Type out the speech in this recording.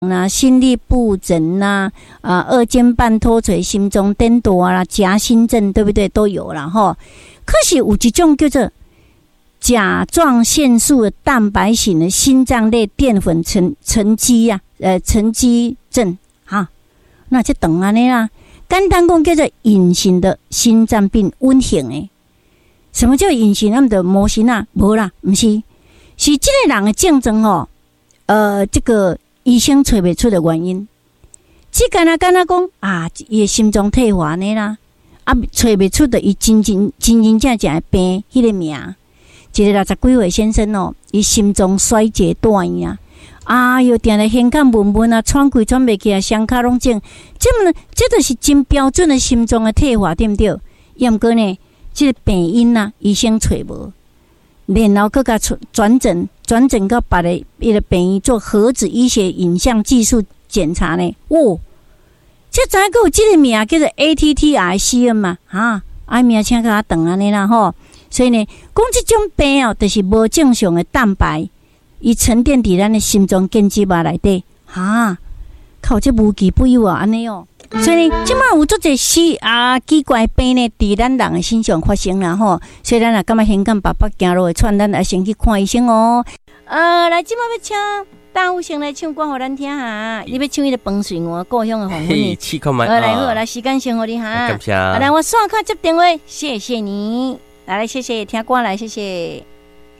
心律不整二尖瓣脱垂、心中颠簸夹心症，对不对？都有啦齁。可是有一种叫做甲状腺素的蛋白型的心脏类淀粉沉积沉积症那这等安尼啦。简单讲叫做隐形的心脏病，温型的。什么叫隐形？他们的模型无啦，不是，是这个人的症状这个医生找不出的原因。只敢若讲伊的心脏退化呢啦，找不出的伊真正的病，迄个名。一个60几岁先生伊心脏衰竭大呀，又定咧胸腔闷闷喘气喘袂起双脚拢肿，这就是真标准的心脏的退化，对不对？毋过呢，这个病因医生找无，然后佮甲转诊到别个伊个病院做核子医学影像技术检查呢。这知影有这个名叫做 ATTR-CM 嘛名请甲长安尼啦吼。所以呢，讲这种病就是无正常的蛋白，伊沉淀伫咱的心脏间质脉内底靠这无奇不有安尼所以呢，即摆有足侪奇怪病呢，伫咱人的身上发生啦吼。所以咱若感觉胸腔白白行路会喘，咱要先去看医生来，即摆要请大武先来唱歌互咱听你要唱迄个伴随我故乡的黄昏呢？来好，来时间先互你感谢。来，我线卡接电话，谢谢你。来，谢谢听歌来，谢谢。